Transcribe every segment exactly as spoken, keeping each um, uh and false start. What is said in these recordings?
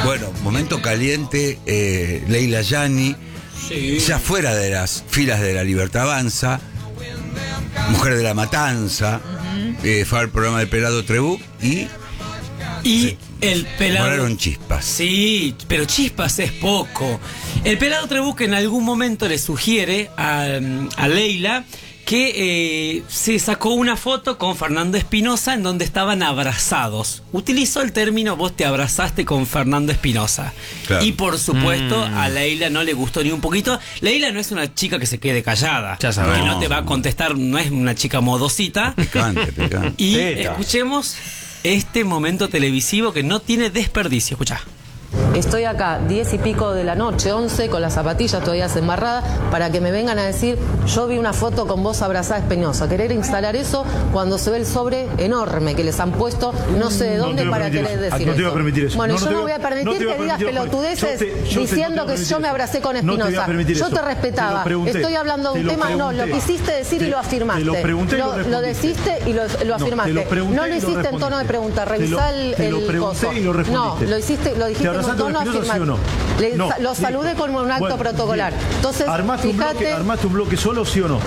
Bueno, momento caliente, eh, Leila Yani, sí. ya fuera de las filas de La Libertad Avanza, mujer de la matanza, uh-huh. eh, fue al programa del Pelado Trebuch y... Y el pelado... Volaron chispas. Sí, pero chispas es poco. El Pelado Trebuch en algún momento le sugiere a, a Leila que eh, se sacó una foto con Fernando Espinosa en donde estaban abrazados. Utilizó el término vos te abrazaste con Fernando Espinosa. Claro. Y por supuesto mm. a Leila no le gustó ni un poquito. Leila no es una chica que se quede callada. Ya sabes. Que no te va a contestar, no es una chica modosita. Picante, picante. Y Teta. escuchemos este momento televisivo que no tiene desperdicio. Escuchá. Estoy acá, diez y pico de la noche, once, con las zapatillas todavía desembarradas, para que me vengan a decir, yo vi una foto con vos abrazada a Espinosa. Querer instalar eso cuando se ve el sobre enorme que les han puesto, no sé de dónde, no para querer decir no te eso. voy a permitir eso. Bueno, no, yo no, no te voy a permitir no que digas permitir, pelotudeces yo te, yo diciendo te, no que yo me abracé con Espinosa. No yo te respetada. Te Estoy hablando de un tema, no, lo quisiste decir te, y lo afirmaste. Te lo pregunté y lo, lo, lo deciste y lo, lo afirmaste. No, lo, no lo hiciste en tono de pregunta, revisá el, te lo el coso. Y lo no, lo hiciste, lo dijiste en un tono afirmativo. No? Le, no, lo saludé con un acto bueno, protocolar. Entonces, ¿armaste, fíjate, un bloque, ¿Armaste un bloque solo, sí o no?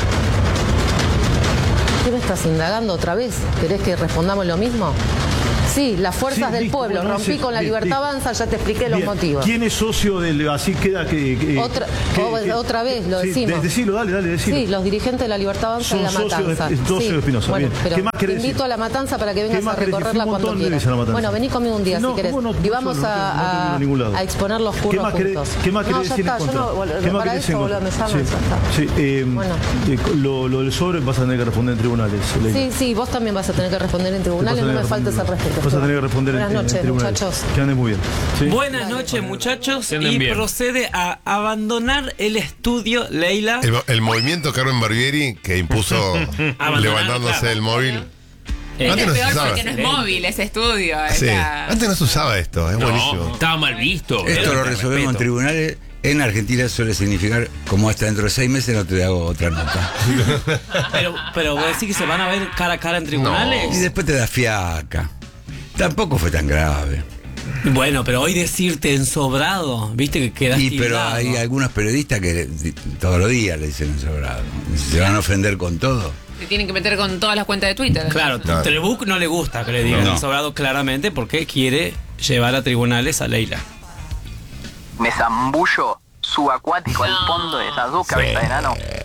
¿Qué me estás indagando otra vez? ¿Querés que respondamos lo mismo? Sí, las fuerzas sí, del listo, pueblo. Rompí sé, con la Libertad listo. Avanza, ya te expliqué los Bien. motivos. ¿Quién es socio del... así queda que... que otra, que, o, que otra vez, lo sí, decimos. Decilo, dale, dale, decilo. Sí, los dirigentes de la Libertad Avanza Son y la Matanza. De, socios sí. de Espinosa. Bueno, Bien. pero ¿Qué más te querés invito decir? a la Matanza para que vengas a recorrerla cuando quieras. Bueno, vení conmigo un día no, si querés. No, y vamos solo, a, no a, a exponer los curros ¿Qué juntos. ¿Qué más querés decir en contra? ¿Qué más querés decir en contra? Sí, eh, bueno. eh, lo, lo del sobre vas a tener que responder en tribunales. Sí, sí, vos también vas a tener que responder en tribunales, no me faltes al respeto. Vas a tener que responder en tribunales. Buenas noches, muchachos. Que anden muy bien. ¿Sí? Buenas noches, muchachos. Y bien. Procede a abandonar el estudio, Leila. El, el movimiento Carmen Barbieri que impuso levantándose del móvil. Eh, antes es no peor se porque no es móvil ese estudio. Sí. La... Antes no se usaba esto, es no, buenísimo. Estaba mal visto. Esto lo resolvemos respeto. en tribunales. En Argentina suele significar, como hasta dentro de seis meses no te hago otra nota. pero, pero vos decís que se van a ver cara a cara en tribunales. No. Y después te da fiaca. Tampoco fue tan grave. Bueno, pero hoy decirte ensobrado, viste que quedaste. Y pero hilado. Hay algunos periodistas que todos los días le dicen ensobrado. Se van a ofender con todo. Se tienen que meter con todas las cuentas de Twitter. Claro, claro. Trebuch no le gusta que le digan no. ensobrado claramente porque quiere llevar a tribunales a Leila. Me zambullo subacuático no. al fondo de esas dos cabezas sí. de enano.